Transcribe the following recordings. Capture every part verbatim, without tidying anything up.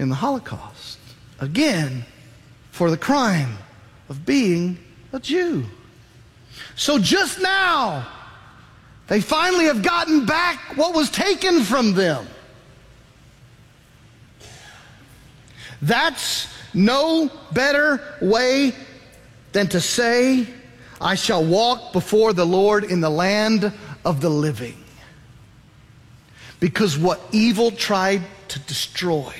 in the Holocaust. Again, for the crime of being a Jew. So just now, they finally have gotten back what was taken from them. That's no better way than to say, I shall walk before the Lord in the land of the living. Because what evil tried to destroy,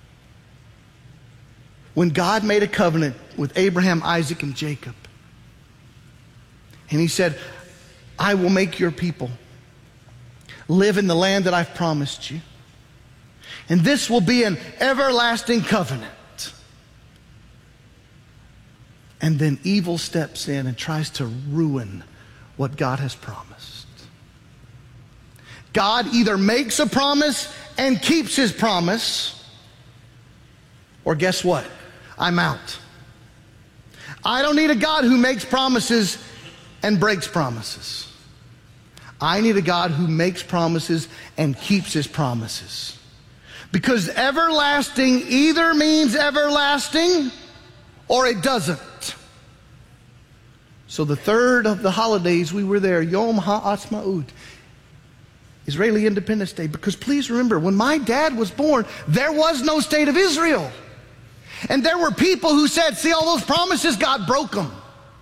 when God made a covenant with Abraham, Isaac, and Jacob, and he said, I will make your people live in the land that I've promised you. And this will be an everlasting covenant. And then evil steps in and tries to ruin what God has promised. God either makes a promise and keeps his promise, or guess what? I'm out. I don't need a God who makes promises and breaks promises. I need a God who makes promises and keeps his promises. Because everlasting either means everlasting or it doesn't. So the third of the holidays we were there, Yom HaAtzmaut, Israeli Independence Day. Because please remember, when my dad was born, there was no state of Israel. And there were people who said, see all those promises, God broke them.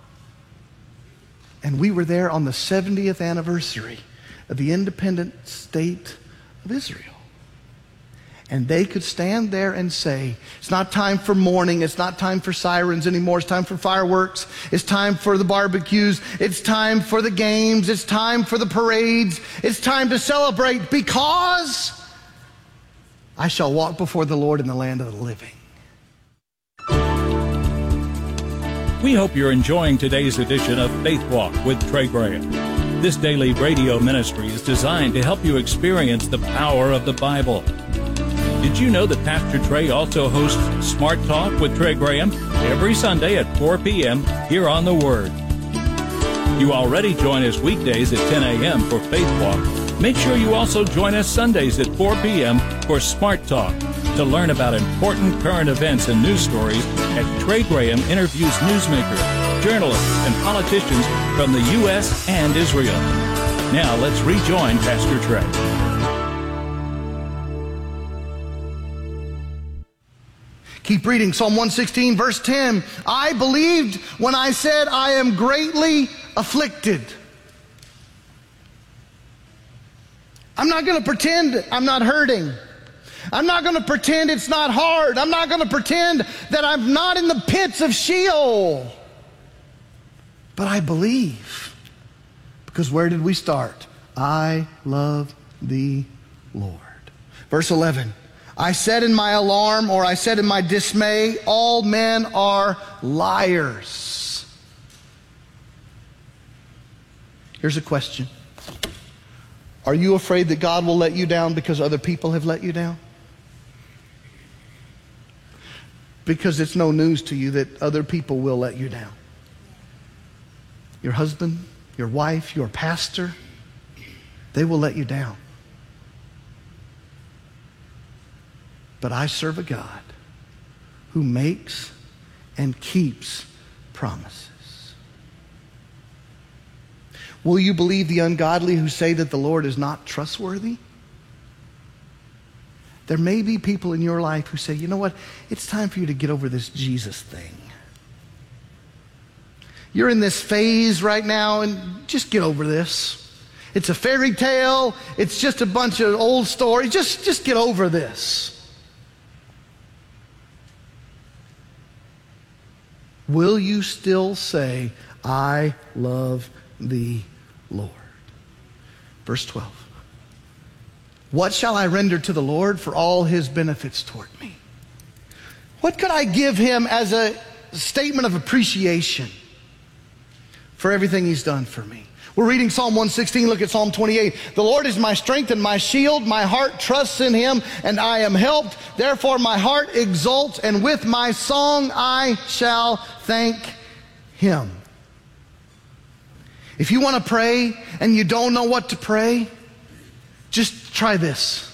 And we were there on the seventieth anniversary of the independent state of Israel. And they could stand there and say, it's not time for mourning, it's not time for sirens anymore, it's time for fireworks, it's time for the barbecues, it's time for the games, it's time for the parades, it's time to celebrate because I shall walk before the Lord in the land of the living. We hope you're enjoying today's edition of Faith Walk with Trey Graham. This daily radio ministry is designed to help you experience the power of the Bible. Did you know that Pastor Trey also hosts Smart Talk with Trey Graham every Sunday at four p.m. here on The Word? You already join us weekdays at ten a.m. for Faith Walk. Make sure you also join us Sundays at four p.m. for Smart Talk to learn about important current events and news stories as Trey Graham interviews newsmakers, journalists, and politicians from the U S and Israel. Now let's rejoin Pastor Trey. Keep reading Psalm one sixteen, verse ten. I believed when I said I am greatly afflicted. I'm not going to pretend I'm not hurting. I'm not going to pretend it's not hard. I'm not going to pretend that I'm not in the pits of Sheol. But I believe. Because where did we start? I love thee, Lord. Verse eleven. I said in my alarm, or I said in my dismay, all men are liars. Here's a question. Are you afraid that God will let you down because other people have let you down? Because it's no news to you that other people will let you down. Your husband, your wife, your pastor, they will let you down. But I serve a God who makes and keeps promises. Will you believe the ungodly who say that the Lord is not trustworthy? There may be people in your life who say, you know what, it's time for you to get over this Jesus thing. You're in this phase right now and just get over this. It's a fairy tale. It's just a bunch of old stories. Just, just get over this. Will you still say, I love thee, Lord? Verse twelve. What shall I render to the Lord for all his benefits toward me? What could I give him as a statement of appreciation for everything he's done for me? We're reading Psalm one sixteen. Look at Psalm twenty-eight. The Lord is my strength and my shield. My heart trusts in him, and I am helped. Therefore my heart exults, and with my song I shall thank him. If you want to pray and you don't know what to pray, just try this.